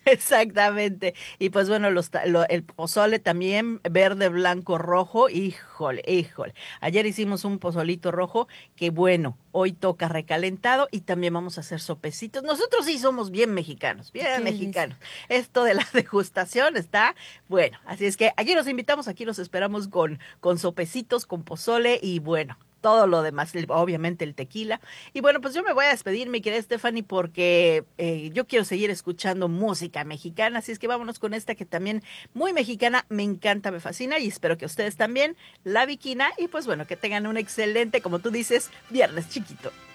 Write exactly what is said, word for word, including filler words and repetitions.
Exactamente. Y pues bueno, los, ta- lo- el pozole también, verde, blanco, rojo, híjole, híjole. Ayer hicimos un pozolito rojo que bueno, hoy toca recalentado y también vamos a hacer sopecitos. Nosotros sí somos bien mexicanos, bien Qué delicia. mexicanos. Esto de la degustación está bueno. Así es que aquí los invitamos, aquí los esperamos con, con sopecitos, con pozole y bueno. Todo lo demás, el- obviamente el tequila. Y bueno, pues yo me voy a despedir, mi querida Stephanie, porque eh, yo quiero seguir escuchando música mexicana, así es que vámonos con esta que también muy mexicana, me encanta, me fascina y espero que ustedes también, La Viquina, y pues bueno, que tengan un excelente, como tú dices, viernes chiquito.